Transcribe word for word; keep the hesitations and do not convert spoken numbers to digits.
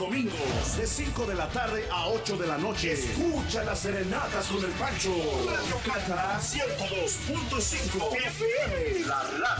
domingos, de cinco de la tarde a ocho de la noche. Escucha las serenatas con el Pancho. Radio Cata ciento dos punto cinco F M. La